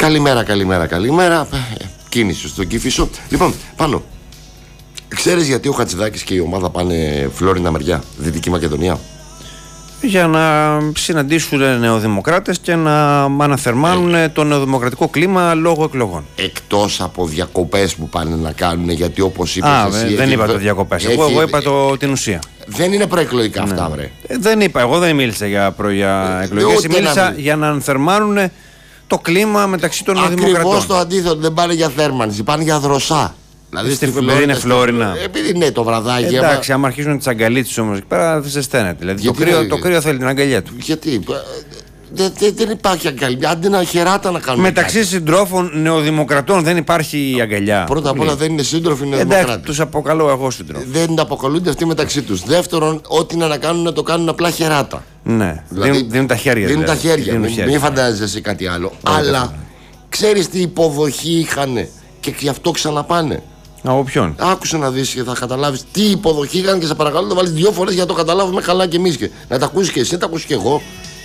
Καλημέρα. Κίνηση στον Κηφισό. Λοιπόν, Πάνο, ξέρεις γιατί ο Χατζηδάκης και η ομάδα πάνε Φλόρινα μεριά, Δυτική Μακεδονία? Για να συναντήσουν νεοδημοκράτες και να αναθερμάνουν το νεοδημοκρατικό κλίμα λόγω εκλογών. Εκτός από διακοπές που πάνε να κάνουν, γιατί όπως είπες εσύ... Δεν είπα το διακοπές, εγώ είπα την ουσία. Δεν είναι προεκλογικά αυτά, βρε. Δεν είπα, εγώ δεν μίλησα για εκλογές, μίλησα για να αναθερμάνουν το κλίμα μεταξύ των νεοδημοκρατών. Ακριβώς το αντίθετο, δεν πάνε για θέρμανση, πάνε για δροσά. Δηλαδή επειδή είναι Φλόρινα. Επειδή είναι το βραδάκι. Εντάξει, άμα αρχίσουν τις αγκαλίτσες όμως εκεί πέρα δεν ζεσταίνεται. Δηλαδή το κρύο θέλει την αγκαλιά του. Γιατί? Δεν υπάρχει αγκαλιά. Αντί να χεράτα να κάνουμε. Μεταξύ κάτι. Συντρόφων νεοδημοκρατών δεν υπάρχει αγκαλιά. Πρώτα απ' όλα δεν είναι σύντροφοι νεοδημοκράτες. Εντάξει, τους αποκαλώ εγώ σύντροφοι. Δεν αποκαλούνται αυτοί μεταξύ τους. Δεύτερον, ό,τι είναι να κάνουν να το κάνουν απλά χεράτα. Ναι, δηλαδή, δίνουν τα χέρια. Δίνουν τα χέρια. Μην φαντάζεσαι κάτι άλλο. Αλλά ξέρεις τι υποδοχή είχαν και γι' αυτό ξαναπάνε. Από ποιον? Άκουσε να δεις και θα καταλάβεις τι υποδοχή είχαν και σε παρακαλώ να το βάλεις 2 φορές για να το καταλάβουμε καλά κι εμείς. Να τα ακούσεις και εσύ, να τα ακούσεις και εγώ.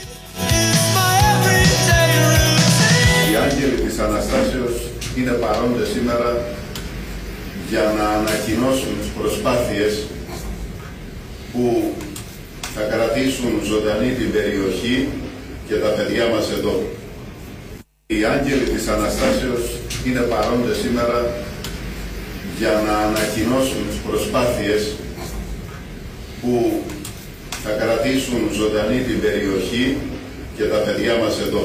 Οι άγγελοι της Αναστάσεως είναι παρόντες σήμερα για να ανακοινώσουν τις προσπάθειες που θα κρατήσουν ζωντανή την περιοχή και τα παιδιά μας εδώ. Οι άγγελοι της Αναστάσεως είναι παρόντες σήμερα για να ανακοινώσουν τις προσπάθειες που θα κρατήσουν ζωντανή την περιοχή και τα παιδιά μας εδώ.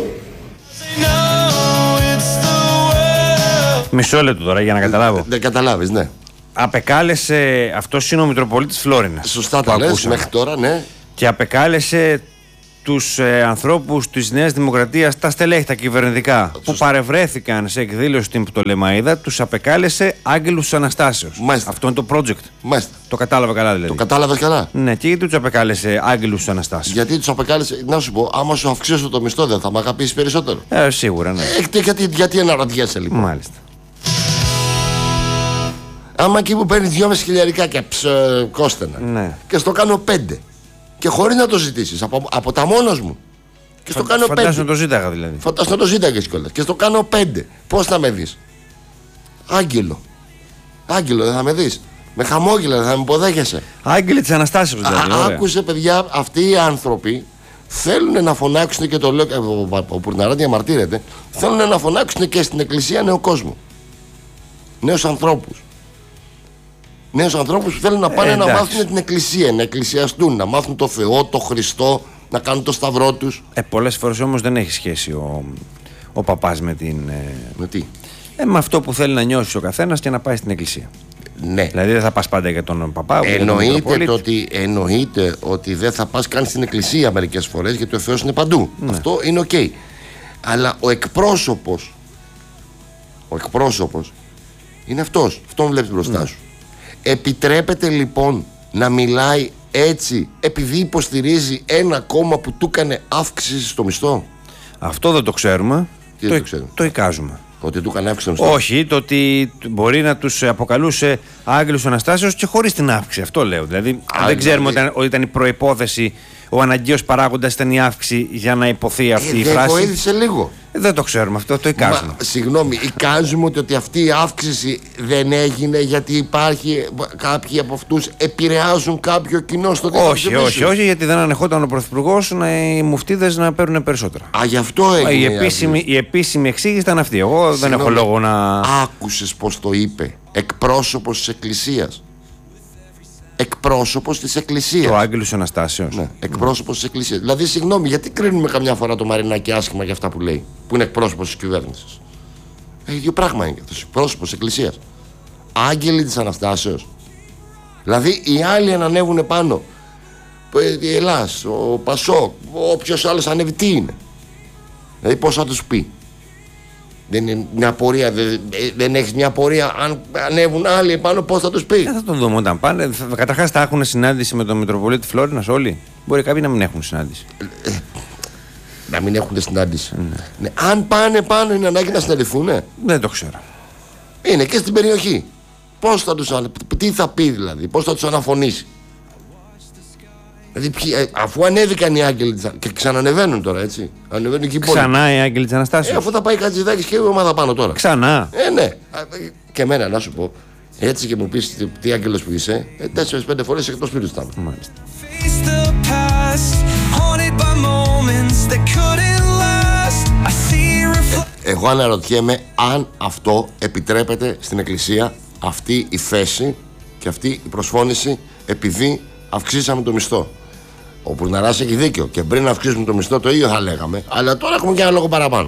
Μισό λεπτό τώρα για να καταλάβω. Δεν καταλάβεις, ναι. Απεκάλεσε, αυτός είναι ο Μητροπολίτης Φλόρινας. Σωστά τα λες μέχρι τώρα, ναι. Και απεκάλεσε τους ανθρώπους της Νέας Δημοκρατίας, τα στελέχη, τα κυβερνητικά, που παρευρέθηκαν σε εκδήλωση στην Πτολεμαΐδα, τους απεκάλεσε άγγελους της Αναστάσεως. Μάλιστα. Αυτό είναι το project. Μάλιστα. Το κατάλαβα καλά δηλαδή. Το κατάλαβες καλά. Ναι, και γιατί τους απεκάλεσε άγγελους της Αναστάσεως? Γιατί τους απεκάλεσε, να σου πω, άμα σου αυξήσω το μισθό δεν θα με αγαπήσεις περισσότερο? Σίγουρα, ναι. Γιατί αναρωτιέσαι λοιπόν? Μάλιστα. Άμα εκεί που παίρνει 2,5 χιλιαρικά και κόστενα, ναι, και στο κάνω 5 και χωρίς να το ζητήσεις, από τα μόνος μου, και στο κάνω 5. Φαντάσου να το ζήταγα δηλαδή. Φαντάσου να το ζήταγες κιόλας. Και στο κάνω 5. Πώς θα με δεις? Άγγελο δεν θα με δεις? Με χαμόγελα δεν θα με υποδέχεσαι? Άγγελοι της Αναστάσεως δηλαδή. Άκουσε παιδιά, αυτοί οι άνθρωποι θέλουν να φωνάξουν, και το λέω, ο Πουρναρά διαμαρτύρεται, θέλουν να φωνάξουν και στην εκκλησία νέο κόσμο. Νέους ανθρώπους. Νέους ανθρώπους που θέλουν να πάνε να μάθουν την εκκλησία, να εκκλησιαστούν, να μάθουν το Θεό, το Χριστό, να κάνουν το σταυρό τους. Πολλές φορές όμως δεν έχει σχέση ο παπάς με την... Με τι? Με αυτό που θέλει να νιώσει ο καθένας και να πάει στην εκκλησία. Ναι. Δηλαδή δεν θα πας πάντα για τον παπά. Εννοείται ότι δεν θα πας καν στην εκκλησία μερικές φορές, γιατί ο Θεός είναι παντού. Ναι. Αυτό είναι οκ. Αλλά ο εκπρόσωπος είναι αυτός. Αυτόν βλέπεις μπροστά σου. Επιτρέπεται λοιπόν να μιλάει έτσι επειδή υποστηρίζει ένα κόμμα που του έκανε αύξηση στο μισθό? Αυτό δεν το ξέρουμε. Το εικάζουμε. Ότι του έκανε αύξηση στο μισθό? Όχι, το ότι μπορεί να τους αποκαλούσε άγγελους Αναστάσεως και χωρίς την αύξηση. Αυτό λέω. Δηλαδή δεν ξέρουμε ότι ήταν η προϋπόθεση, ο αναγκαίος παράγοντας ήταν η αύξηση για να υποθεί αυτή η φράση. Δεν βοήθησε λίγο? Δεν το ξέρουμε αυτό, το εικάζουμε. Συγγνώμη, εικάζουμε ότι αυτή η αύξηση δεν έγινε γιατί υπάρχει, κάποιοι από αυτούς επηρεάζουν κάποιο κοινό στο όχι, γιατί δεν ανεχόταν ο Πρωθυπουργός οι μουφτίδες να παίρνουν περισσότερα. Γι' αυτό έγινε. Η επίσημη εξήγηση ήταν αυτή. Εγώ δεν έχω λόγο να... Άκουσες πως το είπε εκπρόσωπος της Εκκλησίας? Εκπρόσωπος της Εκκλησίας. Το Άγγελος Αναστάσεως. Ναι, εκπρόσωπος της Εκκλησίας. Δηλαδή, συγγνώμη, γιατί κρίνουμε καμιά φορά το Μαρινάκη άσχημα για αυτά που λέει, που είναι εκπρόσωπος της κυβέρνησης? Ίδιο πράγμα είναι αυτό. Εκπρόσωπος της Εκκλησίας. Άγγελοι της Αναστάσεως. Δηλαδή, οι άλλοι ανανεύουν πάνω. Η Ελλάς, ο Πασόκ, όποιος άλλος ανέβει, τι είναι? Δηλαδή, πώς θα τους πει? Δεν είναι μια πορεία, δεν έχεις μια πορεία? Αν ανέβουν άλλοι επάνω, πώς θα τους πει? Θα το δούμε όταν πάνε. Καταρχάς θα έχουν συνάντηση με τον Μητροπολίτη Φλόρινας όλοι. Μπορεί κάποιοι να μην έχουν συνάντηση. Να μην έχουν συνάντηση. Ναι. Αν πάνε πάνω, είναι ανάγκη να συναντηθούν? Δεν το ξέρω. Είναι και στην περιοχή. Πώς θα τους τι θα πει δηλαδή, πώς θα τους αναφωνήσει? Δηλαδή, αφού ανέβηκαν οι άγγελοι και ξανανεβαίνουν τώρα, έτσι. Ανεβαίνουν εκεί πολύ. Ξανά οι άγγελοι της Αναστάσεως. Αφού θα πάει Χατζηδάκης και η ομάδα πάνω τώρα. Ξανά. Ναι. Και εμένα, να σου πω, έτσι και μου πεις τι άγγελος που είσαι, 4-5 φορές εκτός σπίτι του. Μάλιστα. Εγώ αναρωτιέμαι αν αυτό επιτρέπεται στην Εκκλησία, αυτή η θέση και αυτή η προσφώνηση, επειδή αυξήσαμε το μισθό. Ο Πουρναράς έχει δίκιο και πριν αυξήσουμε το μισθό το ίδιο θα λέγαμε, αλλά τώρα έχουμε και ένα λόγο παραπάνω.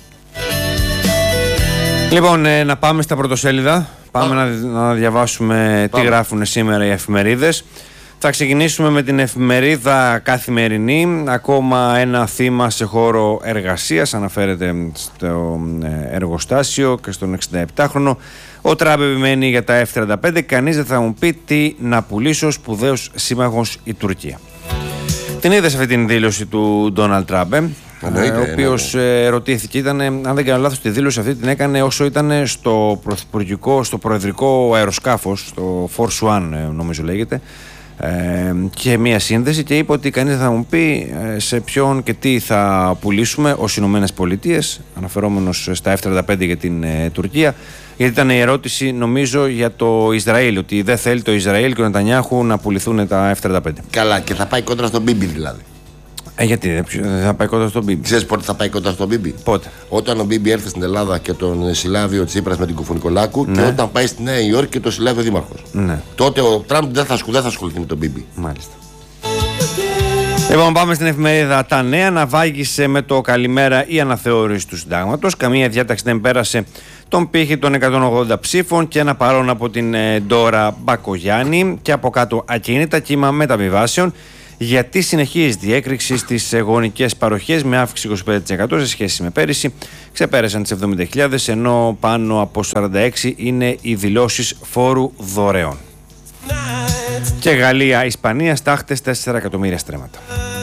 Λοιπόν, να πάμε στα πρωτοσέλιδα. Πάμε να διαβάσουμε τι γράφουν σήμερα οι εφημερίδες. Θα ξεκινήσουμε με την εφημερίδα Καθημερινή. Ακόμα ένα θύμα σε χώρο εργασίας. Αναφέρεται στο εργοστάσιο και στον 67χρονο. Ο Τραμπ επιμένει για τα F-35. Κανείς δεν θα μου πει τι να πουλήσω, σπουδαίος σύμμαχος η Τουρκία. Την είδες αυτή την δήλωση του Ντόναλντ Τραμπ, ο οποίος ρωτήθηκε, αν δεν κάνω λάθος, τη δήλωση αυτή την έκανε όσο ήταν στο προεδρικό αεροσκάφος, στο Force One νομίζω λέγεται, και μία σύνδεση, και είπε ότι κανείς θα μου πει σε ποιον και τι θα πουλήσουμε ως Ηνωμένες Πολιτείες, αναφερόμενος στα F-35 για την Τουρκία, γιατί ήταν η ερώτηση νομίζω για το Ισραήλ, ότι δεν θέλει το Ισραήλ και ο Νετανιάχου να πουληθούν τα F-35. Καλά, και θα πάει κόντρα στον Μπίμπι δηλαδή. Γιατί δεν θα πάει κοντά στον Μπίμπι. Ξέρεις πότε θα πάει κοντά στον Μπίμπι? Πότε? Όταν ο Μπίμπι έρθει στην Ελλάδα και τον συλλάβει ο Τσίπρας με την Κουφουνικολάκου, και όταν πάει στη Νέα Υόρκη και τον συλλάβει ο Δήμαρχος. Ναι. Τότε ο Τραμπ δεν θα ασχοληθεί με τον Μπίμπι. Μάλιστα. Λοιπόν, πάμε στην εφημερίδα Τα Νέα. Ναυάγησε με το καλημέρα η αναθεώρηση του συντάγματος. Καμία διάταξη δεν πέρασε τον πύχη των 180 ψήφων και ένα παρόν από την Ντόρα Μπακογιάννη. Και από κάτω ακίνητα, κύμα μεταβιβάσεων. Γιατί συνεχίζει διέκρηξη στις γονικές παροχές με αύξηση 25% σε σχέση με πέρυσι. Ξεπέρασαν τις 70.000, ενώ πάνω από 46 είναι οι δηλώσεις φόρου δωρεών. Και Γαλλία, Ισπανία, στάχτες 4 εκατομμύρια στρέμματα.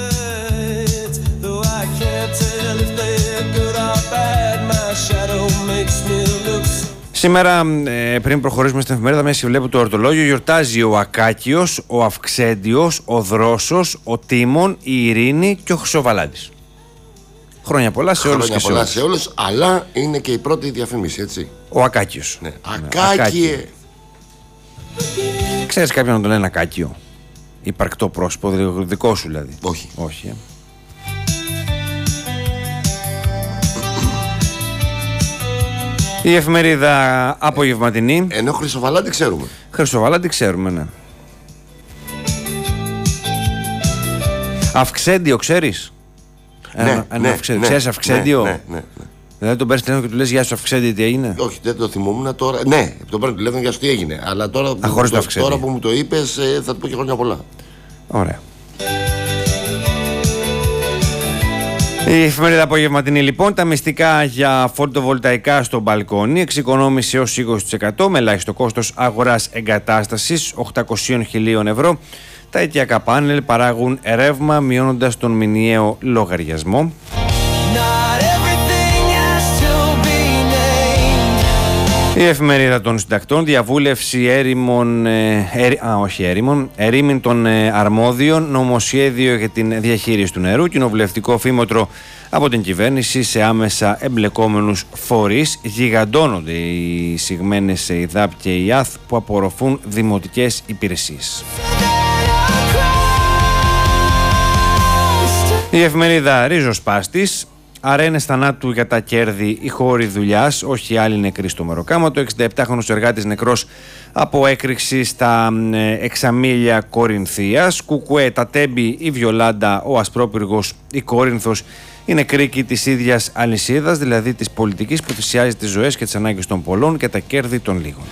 Σήμερα, πριν προχωρήσουμε στην εφημερίδα, μέσα βλέπω το ορτολόγιο, γιορτάζει ο Ακάκιος, ο Αυξέντιος, ο Δρόσος, ο Τίμων, η Ειρήνη και ο Χρυσοβαλάντης. Χρόνια πολλά σε όλους και σε όλους. Χρόνια πολλά σε όλους, αλλά είναι και η πρώτη διαφήμιση, έτσι. Ο Ακάκιος. Ναι. Ακάκιε. Ξέρεις κάποιον να τον λένε Ακάκιο? Υπαρκτό πρόσωπο, δικό σου δηλαδή? Όχι. Όχι. Η εφημερίδα Απογευματινή. Ενώ Χρυσοβαλάντη ξέρουμε. Χρυσοβαλάντη ξέρουμε, ναι. Αυξέντιο, ξέρεις? Ναι, ξέρεις Αυξέντιο? Ναι. Δηλαδή τον παίρνεις τηλέφωνο και του λες γεια σου Αυξέντη, τι έγινε? Όχι, δεν το θυμόμουν τώρα. Ναι, τον παίρνω τηλέφωνο για σου τι έγινε. Αλλά τώρα, τώρα που μου το είπες, θα του πω και χρόνια πολλά. Ωραία. Η εφημερίδα Απογευματινή, λοιπόν, τα μυστικά για φωτοβολταϊκά στο μπαλκόνι, εξοικονόμηση έως 20% με ελάχιστο κόστος αγοράς εγκατάστασης 800.000 ευρώ. Τα οικιακά πάνελ παράγουν ρεύμα μειώνοντας τον μηνιαίο λογαριασμό. Η εφημερίδα των συντακτών, διαβούλευση ερήμην των αρμόδιων, νομοσχέδιο για την διαχείριση του νερού, κοινοβουλευτικό φήμοτρο από την κυβέρνηση σε άμεσα εμπλεκόμενους φορείς. Γιγαντώνονται οι συγμένες ΙΔΑΠ και η ΙΑΘ που απορροφούν δημοτικές υπηρεσίες. Η εφημερίδα Ριζοσπάστης, αρένες θανάτου για τα κέρδη, οι χώροι δουλειάς, όχι άλλοι νεκροί στο Μεροκάματο. 67χρονος εργάτης νεκρός από έκρηξη στα Εξαμήλια Κορινθίας. Κουκουέ, τα Τέμπη, η Βιολάντα, ο Ασπρόπυργος, η Κόρινθος είναι κρίκοι της ίδιας αλυσίδας, δηλαδή της πολιτικής που θυσιάζει τις ζωές και τις ανάγκες των πολλών και τα κέρδη των λίγων.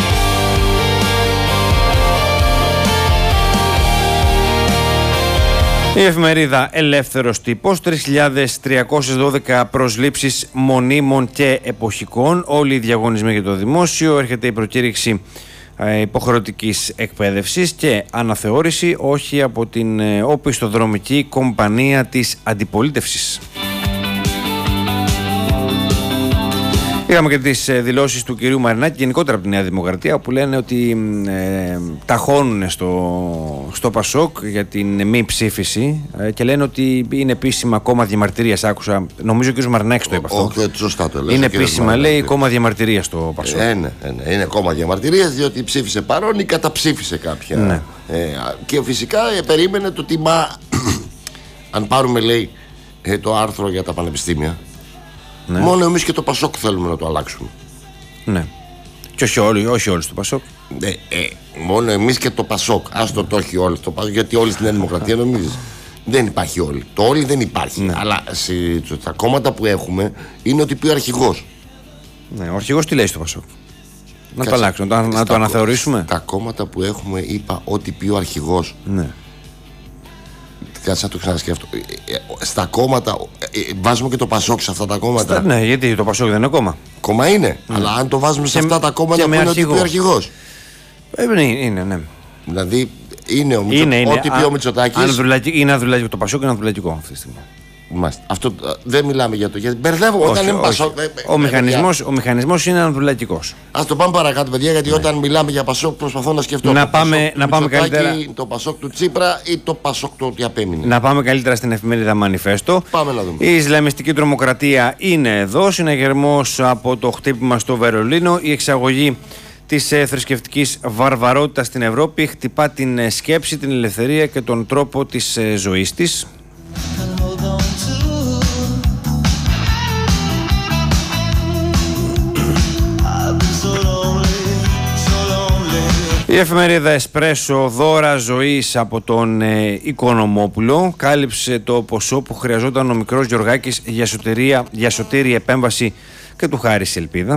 Η εφημερίδα Ελεύθερος Τύπος, 3.312 προσλήψεις μονίμων και εποχικών, όλοι οι διαγωνισμοί για το δημόσιο, έρχεται η προκήρυξη υποχρεωτικής εκπαίδευσης και αναθεώρηση όχι από την οπισθοδρομική κομπανία της αντιπολίτευσης. Είχαμε και τις δηλώσεις του κυρίου Μαρινάκη, γενικότερα από τη Νέα Δημοκρατία, που λένε ότι ταχώνουν στο Πασόκ για την μη ψήφιση και λένε ότι είναι επίσημα κόμμα διαμαρτυρίας. Άκουσα, νομίζω ο κ. Μαρινάκης το είπε αυτό. Όχι, σωστά το λέει. Είναι επίσημα, λέει, κόμμα διαμαρτυρίας στο Πασόκ. Ναι. Είναι κόμμα διαμαρτυρίας, διότι ψήφισε παρόν ή καταψήφισε κάποια. Ναι. Και φυσικά περίμενε το τι αν πάρουμε, λέει, το άρθρο για τα πανεπιστήμια. Ναι. Μόνο εμείς και το Πασόκ θέλουμε να το αλλάξουμε. Ναι. Και όχι όλοι στο Πασόκ. Μόνο εμείς και το Πασόκ. Άστο το όχι όλοι στο Πασόκ, γιατί όλοι στην Νέα Δημοκρατία νομίζεις. Δεν υπάρχει όλοι. Το όλοι δεν υπάρχει. Ναι. Αλλά στα κόμματα που έχουμε είναι ότι πει ο αρχηγός. Ναι, ο αρχηγός τι λέει στο Πασόκ? Να το αλλάξουμε, να το αναθεωρήσουμε. Τα κόμματα που έχουμε, είπα ότι πει ο αρχηγός. Ναι. Κάτσε να το ξανασκέφτω. Στα κόμματα, βάζουμε και το Πασόκ σε αυτά τα κόμματα. Ναι, γιατί το Πασόκ δεν είναι κόμμα. Κόμμα είναι. Αλλά αν το βάζουμε σε αυτά τα κόμματα που είναι ότι πει ο αρχηγός. Είναι, ναι. Δηλαδή είναι ο Μητσοτάκης. Ό,τι πει ο Μητσοτάκης. Είναι αδουλατικό. Το Πασόκ είναι αδουλατικό αυτή τη στιγμή. Αυτό δεν μιλάμε για το. Γιατί μπερδεύω όταν λέμε Πασόκ. Ο μηχανισμός είναι ανδουλατικός. Ας το πάμε παρακάτω, παιδιά, γιατί όταν μιλάμε για Πασόκ προσπαθώ να σκεφτώ. Να πάμε καλύτερα. Το Πασόκ του Τσίπρα ή το Πασόκ του ότι απέμεινε. Να πάμε καλύτερα στην εφημερίδα Μανιφέστο. Πάμε να δούμε. Η Ισλαμιστική τρομοκρατία είναι εδώ. Συναγερμός από το χτύπημα στο Βερολίνο. Η εξαγωγή της θρησκευτικής βαρβαρότητας στην Ευρώπη χτυπά την σκέψη, την ελευθερία και τον τρόπο της ζωής της. Η εφημερίδα Εσπρέσο, δώρα ζωής από τον Οικονομόπουλο, κάλυψε το ποσό που χρειαζόταν ο μικρός Γιωργάκης για σωτήρη επέμβαση και του χάρισε ελπίδα.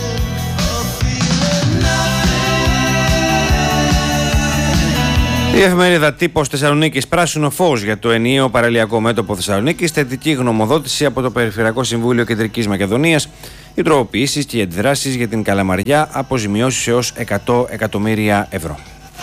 Η εφημερίδα Τύπος Θεσσαλονίκης, πράσινο φως για το ενιαίο παραλιακό μέτωπο Θεσσαλονίκης, θετική γνωμοδότηση από το Περιφερειακό Συμβούλιο Κεντρικής Μακεδονίας, οι τροποποιήσεις και οι αντιδράσεις για την Καλαμαριά, αποζημιώσεις έως 100 εκατομμύρια ευρώ.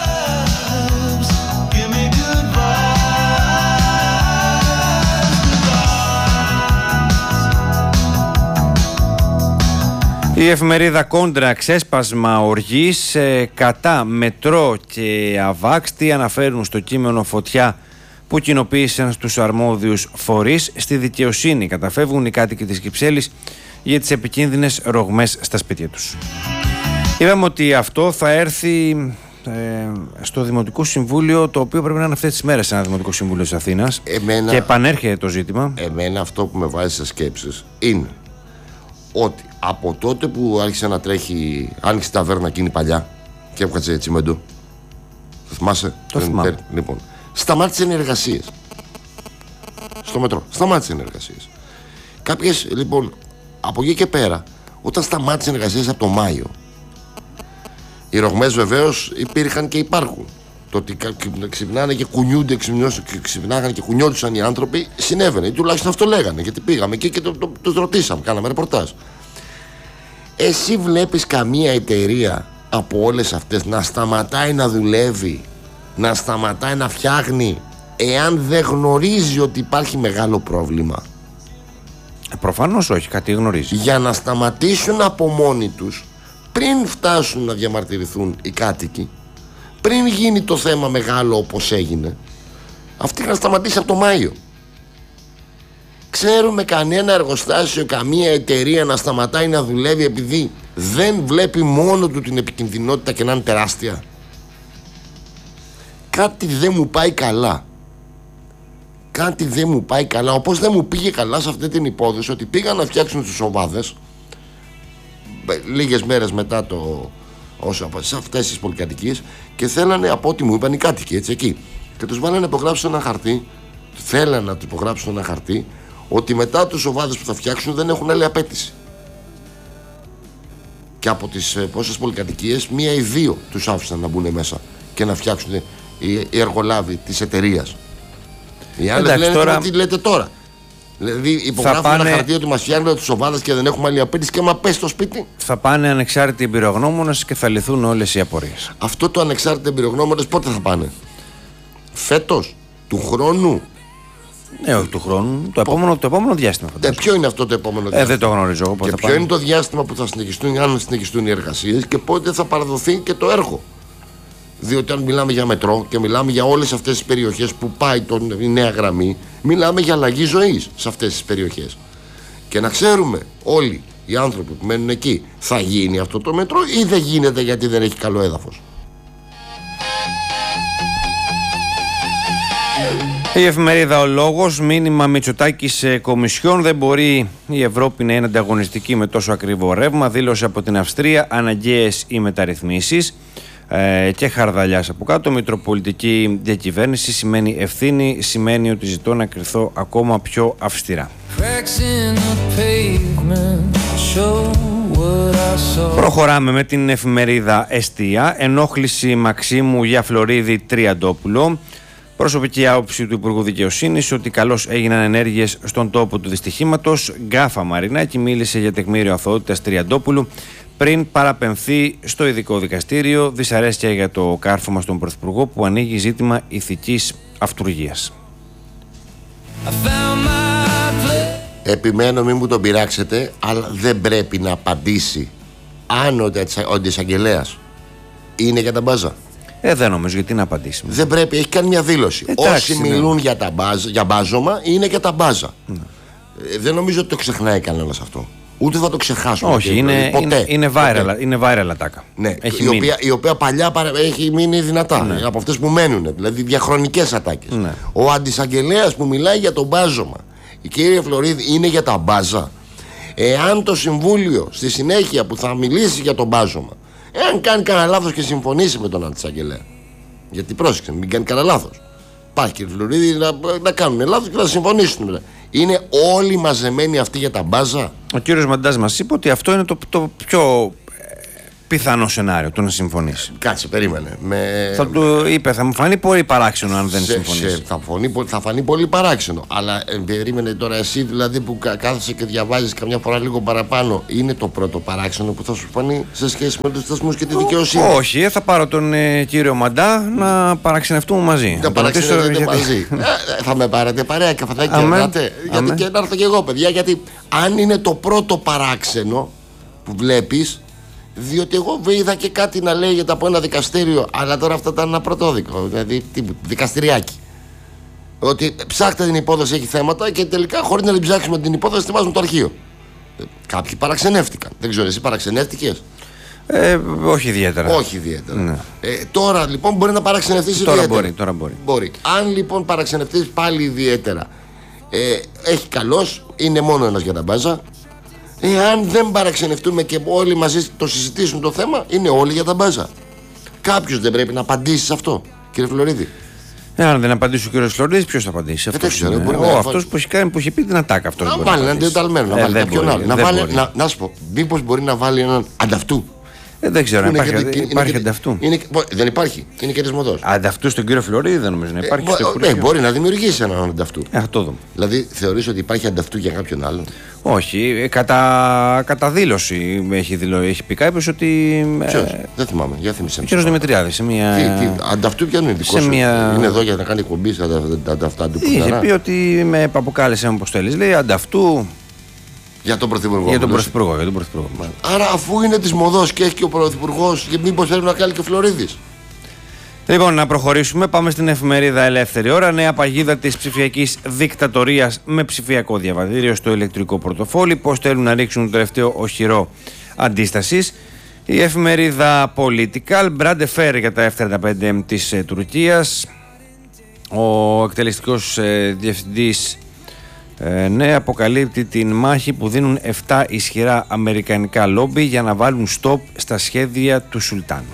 Η εφημερίδα Κόντρα, ξέσπασμα οργής κατά μετρό και αβάξτη, αναφέρουν στο κείμενο φωτιά που κοινοποίησαν στους αρμόδιους φορείς. Στη δικαιοσύνη καταφεύγουν οι κάτοικοι της Κυψέλης για τις επικίνδυνες ρογμές στα σπίτια τους. Είδαμε ότι αυτό θα έρθει στο Δημοτικό Συμβούλιο, το οποίο πρέπει να είναι αυτές τις μέρες ένα Δημοτικό Συμβούλιο της Αθήνας, και επανέρχεται το ζήτημα. Εμένα αυτό που με βάζει σε σκέψεις είναι ότι από τότε που άρχισε να τρέχει, άνοιξε η ταβέρνα εκείνη παλιά και έβγαζε τσιμέντο. Το θυμάσαι? Το θυμάμαι. Λοιπόν, σταμάτησαν οι εργασίες στο μετρό. Σταμάτησαν οι εργασίες. Κάποιες, λοιπόν, από εκεί και πέρα, όταν σταμάτησαν οι εργασίες από το Μάιο, οι ρογμές βεβαίως υπήρχαν και υπάρχουν. Το ότι ξυπνάνε και κουνιούνται, ξυπνάγανε και κουνιόντουσαν οι άνθρωποι, συνέβαινε. Ή τουλάχιστον αυτό λέγανε. Γιατί πήγαμε εκεί και τους ρωτήσαμε, κάναμε ρεπορτάζ. Εσύ βλέπεις καμία εταιρεία από όλες αυτές να σταματάει να δουλεύει, να σταματάει να φτιάχνει, εάν δεν γνωρίζει ότι υπάρχει μεγάλο πρόβλημα? Προφανώς όχι, κάτι γνωρίζει. Για να σταματήσουν από μόνοι τους, πριν φτάσουν να διαμαρτυρηθούν οι κάτοικοι, πριν γίνει το θέμα μεγάλο όπως έγινε, αυτοί είχαν σταματήσει από το Μάιο. Ξέρουμε κανένα εργοστάσιο, καμία εταιρεία να σταματάει να δουλεύει επειδή δεν βλέπει μόνο του την επικινδυνότητα και να είναι τεράστια? Κάτι δεν μου πάει καλά. Κάτι δεν μου πάει καλά. Όπως δεν μου πήγε καλά σε αυτή την υπόθεση ότι πήγαν να φτιάξουν τους οβάδες λίγες μέρες μετά όσο σε αυτές τις πολυκατοικίες, και θέλανε, από ό,τι μου είπαν οι κάτοικοι, έτσι, εκεί, και τους βάλανε να υπογράψουν ένα χαρτί. Θέλανε να τους υπογράψουν ένα χαρτί ότι μετά τους οβάδες που θα φτιάξουν δεν έχουν άλλη απέτηση. Και από τις πόσες πολυκατοικίες, μία ή δύο τους άφησαν να μπουν μέσα και να φτιάξουν οι εργολάβοι της εταιρείας. Οι άλλες λένε τώρα... τι λέτε τώρα. Δηλαδή υπογράφουν ένα χαρτί ότι μας φτιάχνουν τις οβάδες και δεν έχουμε άλλη απέτηση, και άμα πέσει στο σπίτι. Θα πάνε ανεξάρτητοι εμπειρογνώμονες και θα λυθούν όλες οι απορίες. Αυτό το ανεξάρτητοι εμπειρογνώμονες πότε θα πάνε? Φέτος? Του χρόνου? Όχι του χρόνου, το επόμενο διάστημα. Ποιο είναι αυτό το επόμενο διάστημα? Δεν το γνωρίζω εγώ. Και ποιο είναι το διάστημα που θα συνεχιστούν, αν συνεχιστούν οι εργασίες, και πότε θα παραδοθεί και το έργο. Διότι αν μιλάμε για μετρό και μιλάμε για όλες αυτές τις περιοχές που πάει η νέα γραμμή, μιλάμε για αλλαγή ζωής σε αυτές τις περιοχές. Και να ξέρουμε όλοι οι άνθρωποι που μένουν εκεί, θα γίνει αυτό το μετρό ή δεν γίνεται γιατί δεν έχει καλό έδαφος. Η εφημερίδα Ο Λόγος, μήνυμα Μητσοτάκης Κομισιόν. Δεν μπορεί η Ευρώπη να είναι ανταγωνιστική με τόσο ακριβό ρεύμα. Δήλωσε από την Αυστρία, αναγκαίες οι μεταρρυθμίσεις. Και χαρδαλιάς από κάτω. Μητροπολιτική διακυβέρνηση σημαίνει ευθύνη, σημαίνει ότι ζητώ να κριθώ ακόμα πιο αυστηρά. Προχωράμε με την εφημερίδα Εστία. Ενόχληση Μαξίμου για Φλωρίδη Τριαντόπουλο. Προσωπική άποψη του Υπουργού Δικαιοσύνης ότι καλώς έγιναν ενέργειες στον τόπο του δυστυχήματος. Γκάφα Μαρινάκη μίλησε για τεκμήριο αθωότητας Τριαντόπουλου πριν παραπεμφθεί στο ειδικό δικαστήριο. Δυσαρέσκεια για το κάρφωμα στον Πρωθυπουργό που ανοίγει ζήτημα ηθικής αυτουργίας. Επιμένω, μην μου τον πειράξετε, αλλά δεν πρέπει να απαντήσει αν ο εισαγγελέας είναι για τα μπάζα. Δεν νομίζω γιατί να απαντήσουμε. Δεν πρέπει, έχει κάνει μια δήλωση. Όσοι μιλούν για μπάζωμα είναι για τα μπάζα. Δεν νομίζω ότι το ξεχνάει κανένας αυτό. Ούτε θα το ξεχάσουμε. Όχι, είναι viral ατάκα. Ναι, η οποία παλιά έχει μείνει δυνατά. Ναι. Από αυτές που μένουν, δηλαδή διαχρονικές ατάκες. Ναι. Ο αντισαγγελέας που μιλάει για το μπάζωμα, η κυρία Φλωρίδη, είναι για τα μπάζα. Εάν το Συμβούλιο στη συνέχεια που θα μιλήσει για το μπάζωμα, εάν κάνει κανένα λάθος και συμφωνήσει με τον αντισαγγελέα, γιατί πρόσεξε, μην κάνει κανένα λάθος. Υπάρχει κύριε Φλωρίδη να κάνουν λάθος και να συμφωνήσουν. Είναι όλοι μαζεμένοι αυτοί για τα μπάζα. Ο κύριος Μαντάς μας είπε ότι αυτό είναι το πιο πιθανό σενάριο, το να συμφωνήσει. Κάτσε, περίμενε. Θα του είπε, θα μου φανεί πολύ παράξενο αν δεν συμφωνήσει. Θα φανεί πολύ παράξενο. Αλλά περίμενε τώρα εσύ δηλαδή που κάθεσαι και διαβάζεις καμιά φορά λίγο παραπάνω, είναι το πρώτο παράξενο που θα σου φανεί σε σχέση με τους θεσμούς και τη δικαιοσύνη? Όχι, θα πάρω τον κύριο Μαντά να παραξενευτούμε μαζί. Να παραξενευτούμε μαζί. Θα με πάρετε παρέα καφεδάκι γιατί και να έρθω και εγώ, παιδιά, γιατί αν είναι το πρώτο παράξενο που βλέπεις. Διότι εγώ είδα και κάτι να λέγεται από ένα δικαστήριο, αλλά τώρα αυτό ήταν ένα πρωτόδικο, δηλαδή δικαστηριάκι. Ότι ψάχτε την υπόθεση, έχει θέματα και τελικά χωρίς να την ψάξουμε την υπόθεση τη βάζουν το αρχείο. Κάποιοι παραξενεύτηκαν. Δεν ξέρω, εσύ παραξενεύτηκες? Όχι ιδιαίτερα. Όχι ιδιαίτερα. Ναι. Τώρα λοιπόν μπορεί να παραξενευτείς ιδιαίτερα. Τώρα μπορεί. Αν λοιπόν παραξενευτείς πάλι ιδιαίτερα, έχει καλός, είναι μόνο ένας για τα μπάζα. Εάν δεν παραξενευτούμε και όλοι μαζί το συζητήσουν το θέμα, είναι όλοι για τα μπάζα. Κάποιος δεν πρέπει να απαντήσει σε αυτό, κύριε Φλωρίδη? Αν δεν απαντήσει ο κύριος Φλωρίδης, ποιος θα απαντήσει? Αυτός που έχει πει την ατάκα. Να βάλει έναν τεταλμένο, να βάλει κάποιον άλλο. Να σου πω, μήπως μπορεί να βάλει έναν ανταυτού? Δεν ξέρω, υπάρχει ανταυτού. Δεν υπάρχει, είναι κερδισμοδός. Ανταυτού στον κύριο Φλωρίδη δεν νομίζω να υπάρχει. Μπορεί να δημιουργήσει έναν ανταυτού. Το δούμε. Δηλαδή θεωρείς ότι υπάρχει ανταυτού για κάποιον άλλον? Όχι, κατά δήλωση έχει πει κάποιος ότι. Ποιος? Δεν θυμάμαι, για θυμίσαι. Ο κύριος Δημητριάδης. Ανταυτού ποιον είναι δικό σου? Είναι εδώ για να κάνει εκπομπή ανταυτά του? Είχε πει ότι με αποκάλεσε με αποστέλεις. Λέει ανταυτού. Για τον Πρωθυπουργό. Για τον Πρωθυπουργό. Άρα, αφού είναι της μοδός και έχει και ο Πρωθυπουργός, μήπως πρέπει να κάνει και ο Φλωρίδης? Λοιπόν, να προχωρήσουμε. Πάμε στην εφημερίδα Ελεύθερη Ώρα. Νέα παγίδα της ψηφιακής δικτατορίας με ψηφιακό διαβατήριο στο ηλεκτρικό πορτοφόλι. Πώς θέλουν να ρίξουν το τελευταίο οχυρό αντίστασης. Η εφημερίδα Political. Μπράντε Φέρ για τα F-35 της Τουρκίας. Ο εκτελεστικός διευθυντής αποκαλύπτει την μάχη που δίνουν 7 ισχυρά αμερικανικά λόμπι για να βάλουν στόπ στα σχέδια του Σουλτάνου.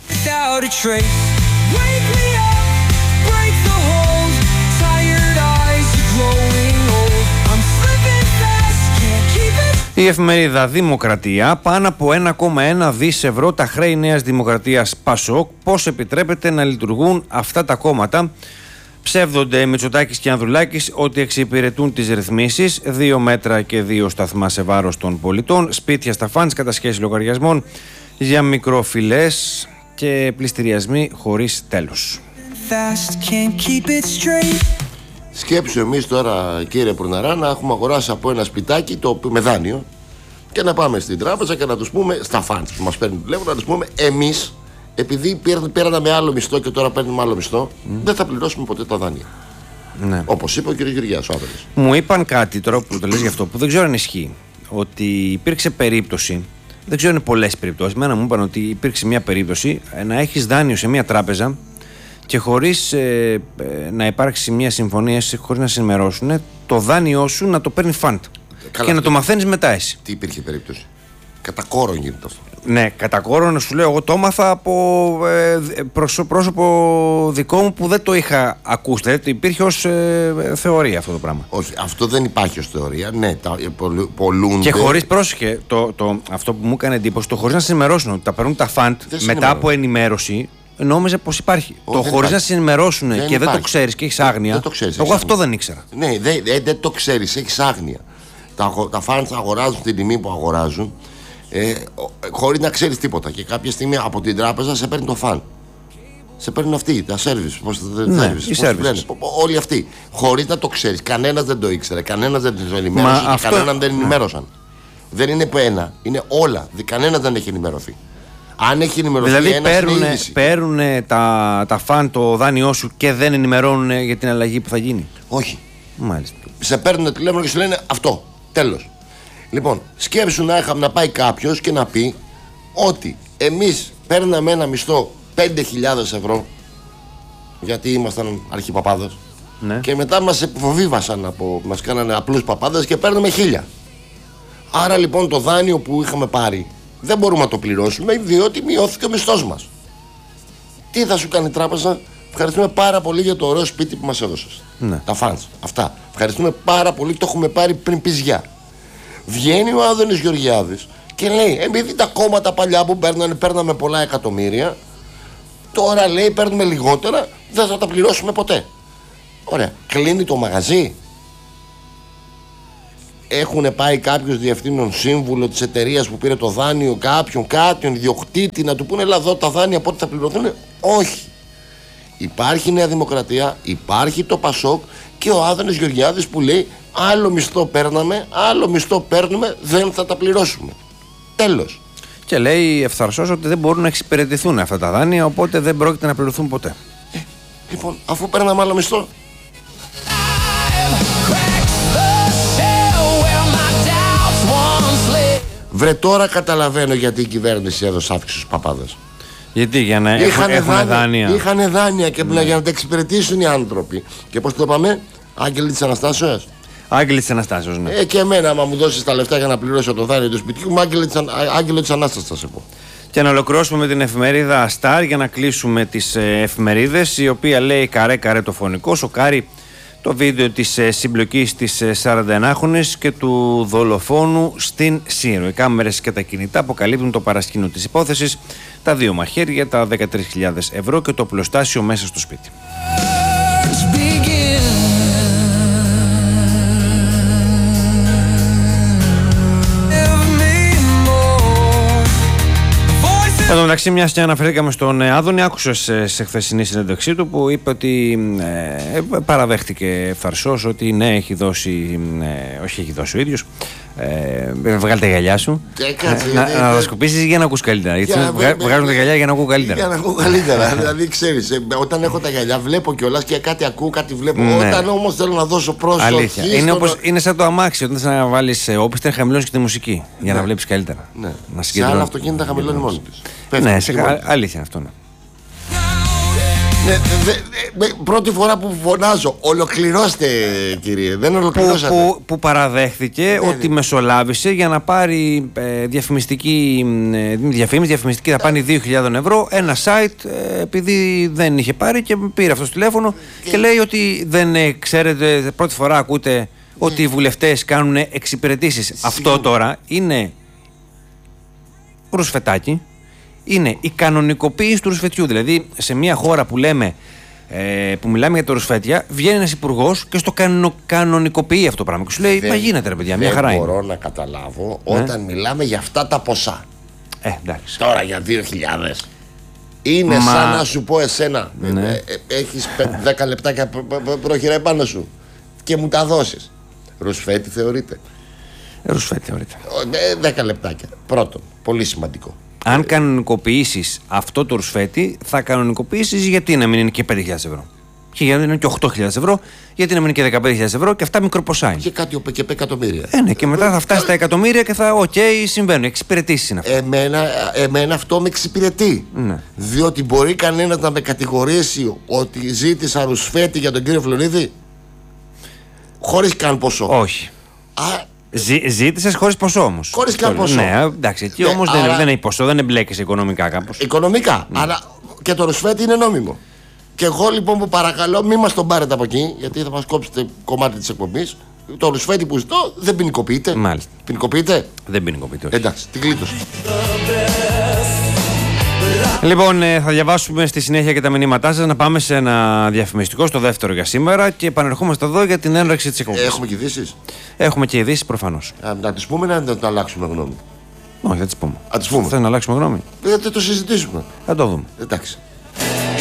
Η εφημερίδα Δημοκρατία. Πάνω από 1,1 δις ευρώ τα χρέη Νέας Δημοκρατίας ΠΑΣΟΚ. Πώς επιτρέπεται να λειτουργούν αυτά τα κόμματα? Ψεύδονται Μητσοτάκης και Ανδρουλάκης ότι εξυπηρετούν τις ρυθμίσεις. 2 μέτρα και 2 σταθμά σε βάρος των πολιτών. Σπίτια στα φαντς, κατασχέσεις λογαριασμών για μικροφιλές και πληστηριασμοί χωρίς τέλος. Σκέψου εμείς τώρα, κύριε Πουρναρά, να έχουμε αγοράσει από ένα σπιτάκι με δάνειο και να πάμε στην τράπεζα και να τους πούμε, στα φαντς που μας παίρνουν τηλέφωνο, να τους πούμε εμείς, επειδή πήραμε άλλο μισθό και τώρα παίρνουμε άλλο μισθό, δεν θα πληρώσουμε ποτέ τα δάνεια. Ναι. Όπως είπε ο κ. Γεωργιάς, ο Άδωνης. Μου είπαν κάτι τώρα που το λες γι' αυτό που δεν ξέρω αν ισχύει. Ότι υπήρξε περίπτωση, δεν ξέρω αν είναι πολλές περιπτώσεις. Μένα μου είπαν ότι υπήρξε μια περίπτωση να έχεις δάνειο σε μια τράπεζα και χωρίς να υπάρξει μια συμφωνία, χωρίς να σε ενημερώσουν, το δάνειό σου να το παίρνει φαντ. Και να το μαθαίνεις μετά εσύ. Τι υπήρχε περίπτωση? Κατά κόρον γίνεται αυτό. Ναι, κατά κόρον σου λέω, εγώ το έμαθα από πρόσωπο δικό μου που δεν το είχα ακούσει. Δηλαδή υπήρχε ως θεωρία αυτό το πράγμα. Όχι, αυτό δεν υπάρχει ως θεωρία. Ναι, πολλούνται. Και χωρίς, πρόσεχε, αυτό που μου έκανε εντύπωση, το χωρίς να σε ενημερώσουν ότι τα παίρνουν τα φαντ μετά από ενημέρωση, νόμιζε πως υπάρχει. Το χωρίς να σε ενημερώσουν και δεν το ξέρεις και έχεις άγνοια. Δεν το ξέρεις, εγώ αυτό δεν ήξερα. Ναι, δεν το ξέρεις, έχεις άγνοια. Τα φαντ αγοράζουν την τιμή που αγοράζουν. Χωρίς να ξέρεις τίποτα. Και κάποια στιγμή από την τράπεζα σε παίρνει το φαν. Σε παίρνουν αυτοί, τα service. Όλοι αυτοί. Χωρίς να το ξέρεις. Κανένας δεν το ήξερε. Κανένας δεν το ενημέρωσε. Και κανέναν δεν ενημέρωσαν. Δεν είναι που ένα. Είναι όλα. Κανένας δεν έχει ενημερωθεί. Αν έχει ενημερωθεί, δηλαδή παίρνουν τα φαν το δάνειό σου και δεν ενημερώνουν για την αλλαγή που θα γίνει. Όχι. Μάλιστα. Σε παίρνουν τηλέφωνο και σου λένε αυτό. Τέλος. Λοιπόν, σκέψου να πάει κάποιος και να πει ότι εμείς παίρναμε ένα μισθό 5.000 ευρώ γιατί ήμασταν αρχιπαπάδες, ναι. Και μετά μας φοβίβασαν, μας κάνανε απλούς παπάδες και παίρνουμε 1.000. Άρα λοιπόν το δάνειο που είχαμε πάρει δεν μπορούμε να το πληρώσουμε διότι μειώθηκε ο μισθός μας. Τι θα σου κάνει η τράπεζα? Ευχαριστούμε πάρα πολύ για το ωραίο σπίτι που μας έδωσες. Ναι. Τα φαντς, αυτά. Ευχαριστούμε πάρα πολύ, το έχουμε πάρει πριν πεις γεια. Βγαίνει ο Άδωνης Γεωργιάδης και λέει: επειδή τα κόμματα παλιά που παίρναμε πολλά εκατομμύρια, τώρα λέει παίρνουμε λιγότερα, δεν θα τα πληρώσουμε ποτέ. Ωραία, κλείνει το μαγαζί. Έχουν πάει κάποιος διευθύνων σύμβουλο της εταιρείας που πήρε το δάνειο, κάποιον ιδιοκτήτη να του πούνε: έλα εδώ τα δάνεια πότε θα πληρωθούν? Όχι. Υπάρχει Νέα Δημοκρατία, υπάρχει το Πασόκ και ο Άδωνης Γεωργιάδης που λέει: άλλο μισθό παίρναμε, άλλο μισθό παίρνουμε, δεν θα τα πληρώσουμε. Τέλος. Και λέει ευθαρσός ότι δεν μπορούν να εξυπηρετηθούν αυτά τα δάνεια, οπότε δεν πρόκειται να πληρωθούν ποτέ. Λοιπόν, αφού παίρναμε άλλο μισθό. Βρε, τώρα καταλαβαίνω γιατί η κυβέρνηση έδωσε αύξηση στους παπάδες. Γιατί, για να έχουν δάνεια. Είχαν δάνεια και για να τα εξυπηρετήσουν οι άνθρωποι. Και πώς το είπαμε, Άγγελοι της Αναστάσεως. Άγγελοι της Αναστάσεως, ναι. Και εμένα, άμα μου δώσεις τα λεφτά για να πληρώσω το δάνειο του σπιτιού μου, Άγγελο της Ανάστασης θα σε πω. Και να ολοκληρώσουμε με την εφημερίδα Star για να κλείσουμε τις εφημερίδες, η οποία λέει καρέ το φωνικό, σοκάρει το βίντεο της συμπλοκής της 41χρονης και του δολοφόνου στην Σύρο. Οι κάμερες και τα κινητά αποκαλύπτουν το παρασκήνιο της υπόθεσης, τα δύο μαχαίρια, τα 13.000 ευρώ και το πλωστάσιο μέσα στο σπίτι. Εν τω μεταξύ, μιας και αναφερθήκαμε στον Άδωνη, άκουσες σε χθεσινή συνέντευξή του που είπε ότι παραδέχτηκε ευθαρσώς ότι ναι, έχει δώσει, όχι έχει δώσει ο ίδιος. Βγάλει τα γυαλιά σου. Να τα σκουπίσεις για να ακούς καλύτερα. Βγάζουν τα γυαλιά για να ακούω καλύτερα. Για να ακούω καλύτερα. Δηλαδή, ξέρεις, όταν έχω τα γυαλιά βλέπω κιόλας και κάτι ακούω, κάτι βλέπω. Ναι. Όταν όμως θέλω να δώσω πρόσοχη. Αλήθεια. Είναι σαν το αμάξι. Όταν θες να βάλεις όπισθεν, χαμηλώνεις και τη μουσική για να βλέπεις καλύτερα. Ναι. Σε άλλα αυτοκίνητα χαμηλώνει μόνη της. Ναι, αλήθεια αυτό, ναι. Πρώτη φορά που φωνάζω, ολοκληρώστε κύριε, δεν ολοκληρώσατε. Που παραδέχθηκε ότι μεσολάβησε για να πάρει διαφημιστική θα πάρει 2.000 ευρώ ένα site, επειδή δεν είχε πάρει και πήρε αυτό στο τηλέφωνο και λέει ότι δεν ξέρετε, πρώτη φορά ακούτε ότι οι βουλευτές κάνουν εξυπηρετήσεις. Αυτό τώρα είναι ρουσφετάκι. Είναι η κανονικοποίηση του ρουσφετιού. Δηλαδή, σε μια χώρα που που μιλάμε για τα ρουσφέτια, βγαίνει ένας υπουργός και στο κανονικοποιεί αυτό το πράγμα. Και σου λέει: μα γίνεται, ρε παιδιά, μια χαρά είναι. Δεν μπορώ να καταλάβω όταν μιλάμε για αυτά τα ποσά. Εντάξει. Τώρα για 2.000. Είναι σαν να σου πω εσένα: έχεις 10 λεπτάκια πρόχειρα επάνω σου. και μου τα δώσεις. Ρουσφέτη θεωρείται. Ρουσφέτη θεωρείται. 10 λεπτάκια. Πρώτον, πολύ σημαντικό. Αν κανονικοποιήσεις αυτό το ρουσφέτη, θα κανονικοποιήσεις γιατί να μην είναι και 5.000 ευρώ. Και γιατί να είναι και 8.000 ευρώ, γιατί να μην είναι και 15.000 ευρώ και αυτά μικροποσά είναι. Και κάτι και εκατομμύρια. Ναι, και μετά θα φτάσει στα εκατομμύρια και θα. Οκ, συμβαίνουν. Εξυπηρετήσεις είναι αυτό. Εμένα αυτό με εξυπηρετεί. Ναι. Διότι μπορεί κανένας να με κατηγορήσει ότι ζήτησα ρουσφέτη για τον κύριο Φλωρίδη χωρίς καν ποσό. Όχι. Ζήτησες χωρίς ποσό όμως. Χωρίς καν ποσό. Ναι, εντάξει. Εκεί όμως δεν είναι ποσό, δεν εμπλέκεσαι οικονομικά κάπως. Οικονομικά. Αλλά και το ρουσφέτη είναι νόμιμο. Και εγώ λοιπόν που παρακαλώ, μην μας τον πάρετε από εκεί, γιατί θα μας κόψετε κομμάτι της εκπομπής. Το ρουσφέτη που ζητώ δεν ποινικοποιείται. Μάλιστα. Ποινικοποιείται. Δεν ποινικοποιείται. Όχι. Εντάξει, την κλείτωσα. Λοιπόν, θα διαβάσουμε στη συνέχεια και τα μηνύματά σας. Να πάμε σε ένα διαφημιστικό, στο δεύτερο για σήμερα, και επανερχόμαστε εδώ για την έναρξη της εκπομπής. Έχουμε και ειδήσεις. Έχουμε και ειδήσεις προφανώς. Να τις πούμε, να αλλάξουμε γνώμη. Όχι, θα τις πούμε. Θα τις πούμε. Θες να αλλάξουμε γνώμη? Θα το συζητήσουμε. Θα το δούμε. Εντάξει.